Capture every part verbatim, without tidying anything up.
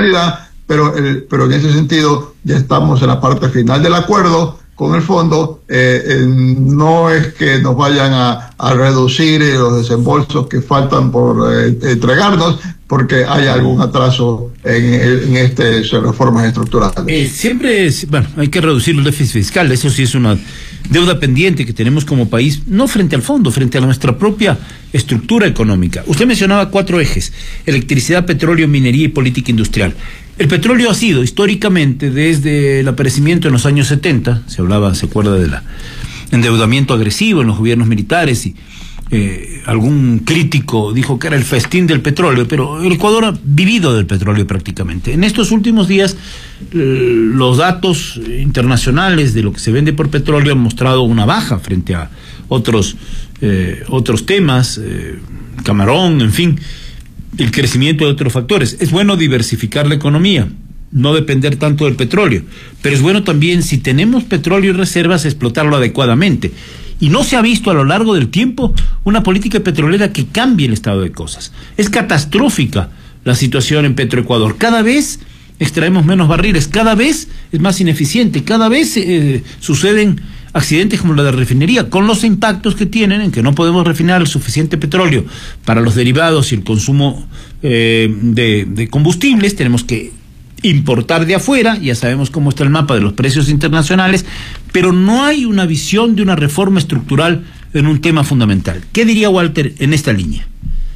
normalidad, pero, el, pero en ese sentido ya estamos en la parte final del acuerdo con el fondo. Eh, eh, no es que nos vayan a, a reducir eh, los desembolsos que faltan por eh, entregarnos, porque hay algún atraso en, en estas reformas estructurales. Eh, siempre es, bueno, hay que reducir el déficit fiscal, eso sí es una deuda pendiente que tenemos como país, no frente al fondo, frente a nuestra propia estructura económica. Usted mencionaba cuatro ejes: electricidad, petróleo, minería y política industrial. El petróleo ha sido históricamente, desde el aparecimiento en los años setenta, se hablaba, se acuerda del endeudamiento agresivo en los gobiernos militares, y eh, algún crítico dijo que era el festín del petróleo, pero el Ecuador ha vivido del petróleo prácticamente. En estos últimos días, eh, los datos internacionales de lo que se vende por petróleo han mostrado una baja frente a otros, eh, otros temas, eh, camarón, en fin, el crecimiento de otros factores. Es bueno diversificar la economía, no depender tanto del petróleo, pero es bueno también, si tenemos petróleo y reservas, explotarlo adecuadamente. Y no se ha visto a lo largo del tiempo una política petrolera que cambie el estado de cosas. Es catastrófica la situación en Petroecuador. Cada vez extraemos menos barriles, cada vez es más ineficiente, cada vez eh, suceden accidentes como la de refinería, con los impactos que tienen en que no podemos refinar el suficiente petróleo para los derivados y el consumo eh, de, de combustibles. Tenemos que importar de afuera, ya sabemos cómo está el mapa de los precios internacionales, pero no hay una visión de una reforma estructural en un tema fundamental. ¿Qué diría Walter en esta línea?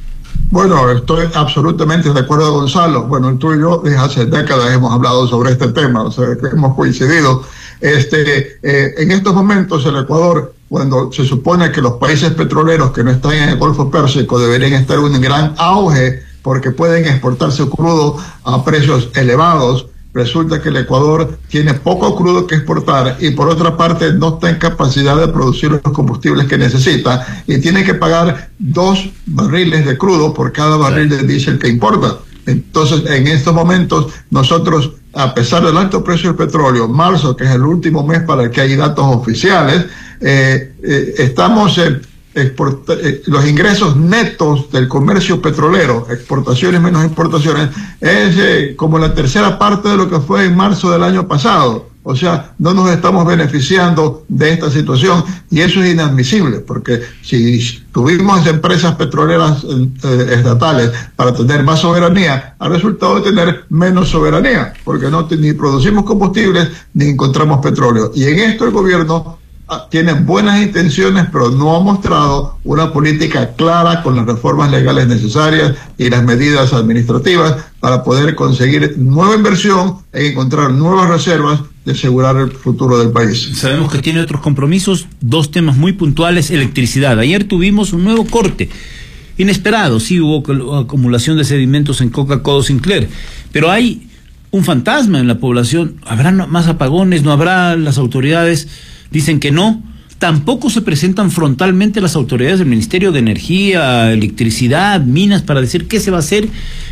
Bueno, estoy absolutamente de acuerdo, Gonzalo. Bueno, tú y yo desde hace décadas hemos hablado sobre este tema, o sea, hemos coincidido. Este, eh, en estos momentos el Ecuador, cuando se supone que los países petroleros que no están en el Golfo Pérsico deberían estar en un gran auge porque pueden exportar su crudo a precios elevados, resulta que el Ecuador tiene poco crudo que exportar y por otra parte no está en capacidad de producir los combustibles que necesita y tiene que pagar dos barriles de crudo por cada barril de diésel que importa. Entonces, en estos momentos, nosotros, a pesar del alto precio del petróleo, marzo, que es el último mes para el que hay datos oficiales, eh, eh, estamos eh, exporta eh, los ingresos netos del comercio petrolero, exportaciones menos importaciones, es eh, como la tercera parte de lo que fue en marzo del año pasado. O sea, no nos estamos beneficiando de esta situación y eso es inadmisible, porque si tuvimos empresas petroleras eh, estatales para tener más soberanía, ha resultado de tener menos soberanía, porque no ni producimos combustibles ni encontramos petróleo. Y en esto el gobierno tiene buenas intenciones, pero no ha mostrado una política clara con las reformas legales necesarias y las medidas administrativas para poder conseguir nueva inversión e encontrar nuevas reservas de asegurar el futuro del país. Sabemos que tiene otros compromisos, dos temas muy puntuales: electricidad. Ayer tuvimos un nuevo corte, inesperado, sí hubo acumulación de sedimentos en Coca-Cola Sinclair, pero hay un fantasma en la población. ¿Habrá más apagones? ¿No habrá? Las autoridades dicen que no. Tampoco se presentan frontalmente las autoridades del Ministerio de Energía, Electricidad, Minas, para decir qué se va a hacer.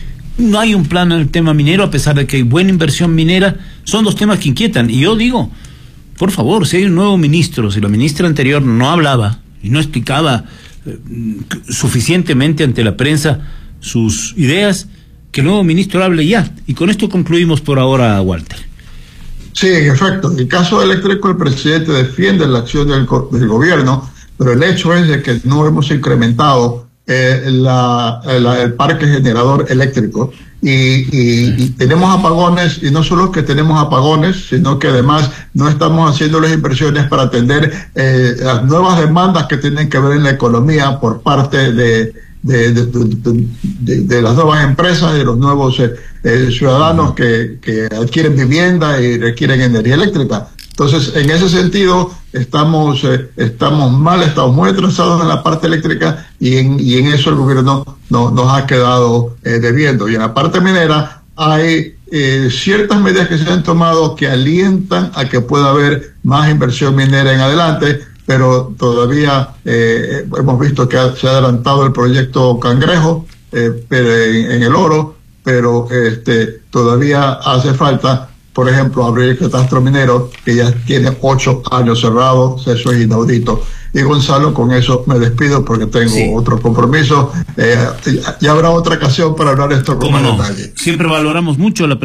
No hay un plan en el tema minero, a pesar de que hay buena inversión minera. Son dos temas que inquietan. Y yo digo, por favor, si hay un nuevo ministro, si la ministra anterior no hablaba y no explicaba eh, suficientemente ante la prensa sus ideas, que el nuevo ministro hable ya. Y con esto concluimos por ahora, Walter. Sí, en efecto, en el caso eléctrico el presidente defiende la acción del, del gobierno, pero el hecho es de que no hemos incrementado eh, la, la, el parque generador eléctrico y, y, y tenemos apagones, y no solo que tenemos apagones, sino que además no estamos haciendo las inversiones para atender eh, las nuevas demandas que tienen que ver en la economía por parte de De, de, de, de, de las nuevas empresas, de los nuevos eh, eh, ciudadanos que, que adquieren vivienda y requieren energía eléctrica. Entonces, en ese sentido, estamos eh, estamos mal, estamos muy atrasados en la parte eléctrica y en, y en eso el gobierno no, nos ha quedado eh, debiendo. Y en la parte minera hay eh, ciertas medidas que se han tomado que alientan a que pueda haber más inversión minera en adelante, pero todavía eh, hemos visto que ha, se ha adelantado el proyecto Cangrejo eh, pero en, en el oro, pero este todavía hace falta, por ejemplo, abrir el catastro minero, que ya tiene ocho años cerrado. Eso es inaudito. Y Gonzalo, con eso me despido porque tengo sí. otro compromiso. Eh, ya habrá otra ocasión para hablar de esto con más detalle. Siempre valoramos mucho la